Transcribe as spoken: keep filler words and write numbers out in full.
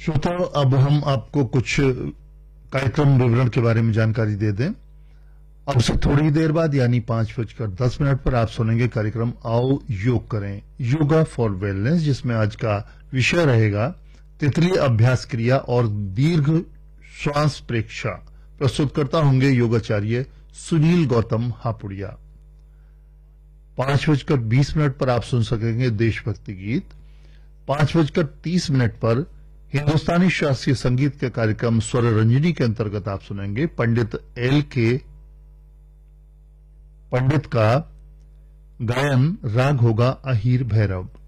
श्रोताओं, अब हम आपको कुछ कार्यक्रम विवरण के बारे में जानकारी दे दें। अब से थोड़ी देर बाद यानी पांच बजकर दस मिनट पर आप सुनेंगे कार्यक्रम आओ योग करें, योगा फॉर वेलनेस, जिसमें आज का विषय रहेगा तितली अभ्यास क्रिया और दीर्घ श्वास प्रेक्षा। प्रस्तुतकर्ता होंगे योगाचार्य सुनील गौतम हापुड़िया। पांच बजकर बीस मिनट पर आप सुन सकेंगे देशभक्ति गीत। पांच बजकर तीस मिनट पर हिंदुस्तानी शास्त्रीय संगीत के कार्यक्रम स्वर रंजनी के अंतर्गत आप सुनेंगे पंडित एल के पंडित का गायन, राग होगा अहीर भैरव।